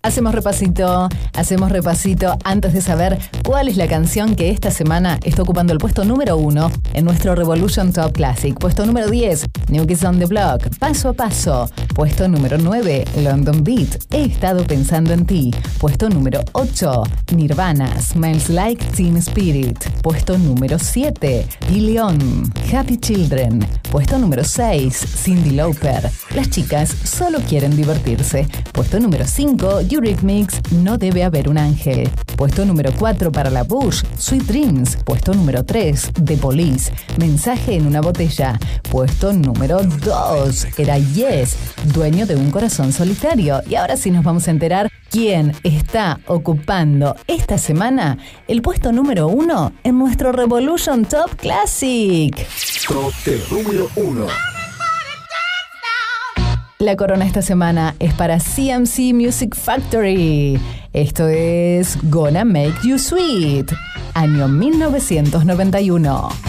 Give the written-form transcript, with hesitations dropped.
Hacemos repasito antes de saber cuál es la canción que esta semana está ocupando el puesto número 1 en nuestro Revolution Top Classic. Puesto número 10, New Kids on the Block, Paso a Paso. Puesto número 9, London Beat, He estado pensando en ti. Puesto número 8, Nirvana, Smells Like Teen Spirit. Puesto número 7, Leon, Happy Children. Puesto número 6, Cyndi Lauper, Las chicas solo quieren divertirse. Puesto número 5, Eurythmics, No debe haber un ángel. Puesto número 4 para la Bush, Sweet Dreams. Puesto número 3, The Police, Mensaje en una botella. Puesto número 2, era Yes, Dueño de un corazón solitario. Y ahora sí nos vamos a enterar quién está ocupando esta semana el puesto número 1 en nuestro Revolution Top Classic. Top número 1. La corona esta semana es para CMC Music Factory. Esto es Gonna Make You Sweet, año 1991.